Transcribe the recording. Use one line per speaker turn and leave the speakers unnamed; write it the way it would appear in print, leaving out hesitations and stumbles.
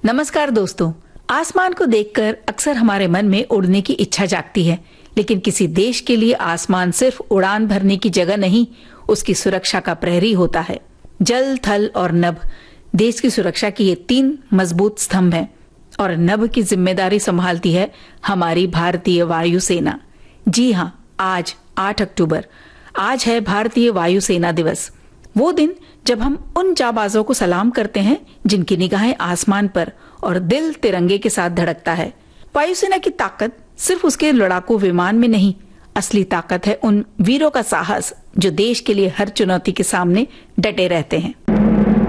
नमस्कार दोस्तों। आसमान को देखकर अक्सर हमारे मन में उड़ने की इच्छा जागती है, लेकिन किसी देश के लिए आसमान सिर्फ उड़ान भरने की जगह नहीं, उसकी सुरक्षा का प्रहरी होता है। जल, थल और नभ देश की सुरक्षा की ये 3 मजबूत स्तंभ हैं और नभ की जिम्मेदारी संभालती है हमारी भारतीय वायुसेना। जी हाँ, आज 8 अक्टूबर आज है भारतीय वायुसेना दिवस। वो दिन जब हम उन जाबाजों को सलाम करते हैं जिनकी निगाहें आसमान पर और दिल तिरंगे के साथ धड़कता है। वायुसेना की ताकत सिर्फ उसके लड़ाकू विमान में नहीं, असली ताकत है उन वीरों का साहस जो देश के लिए हर चुनौती के सामने डटे रहते हैं।